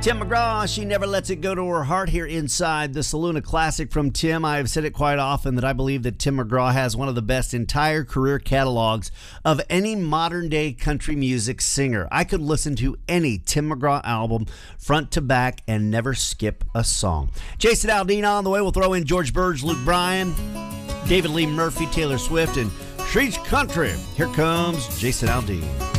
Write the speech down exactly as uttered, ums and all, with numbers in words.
Tim McGraw, She Never Lets It Go to Her Heart, here inside the Saloon, a classic from Tim. I have said it quite often that I believe that Tim McGraw has one of the best entire career catalogs of any modern-day country music singer. I could listen to any Tim McGraw album front to back and never skip a song. Jason Aldean on the way. We'll throw in George Burge, Luke Bryan, David Lee Murphy, Taylor Swift, and Streets Country. Here comes Jason Aldean.